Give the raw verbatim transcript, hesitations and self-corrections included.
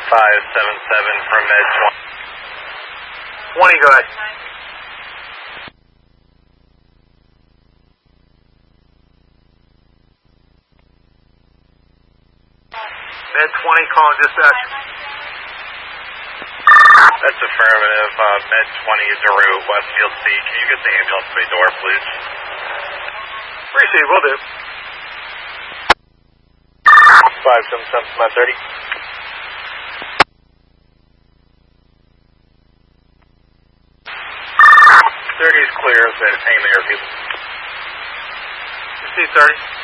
five seven seven from Med twenty. twenty, go ahead. Med twenty, calling dispatch. That's affirmative. Uh, Med twenty is en route, Westfield C. Can you get the ambulance to my door, please? Appreciate it, will do. five seven seven from Med thirty. thirty is clear. Same airfield. C thirty.